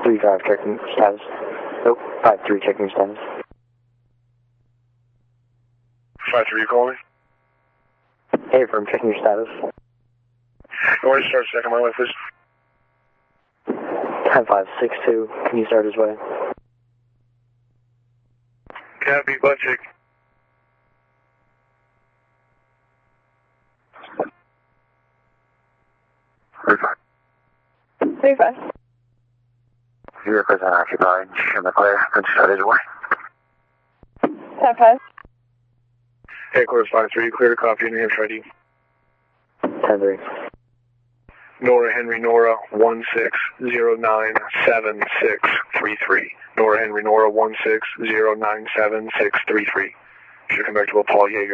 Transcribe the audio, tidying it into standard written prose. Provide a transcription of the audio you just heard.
3-5 checking status. Nope, 5-3 checking status. 5-3, you calling? Hey, from checking your status. You want to start checking my way, please? 10-5-6-2, can you start his way? Can't be butt check. Three five. You're present occupied. Show me clear. Can you start his way? 10-5. Hey, Course 5-3, clear to copy, New Hampshire ID. 10-3. Nora Henry Nora 16097633. Nora Henry Nora 16097633. Should come back to a Paul Yeager.